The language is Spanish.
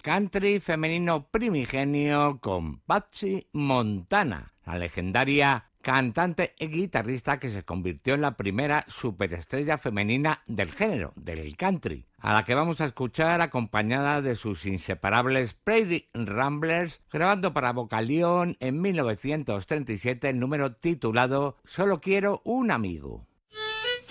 country femenino primigenio con Patsy Montana, la legendaria cantante y guitarrista que se convirtió en la primera superestrella femenina del género, del country, a la que vamos a escuchar acompañada de sus inseparables Prairie Ramblers, grabando para Vocalion en 1937 el número titulado Solo quiero un amigo.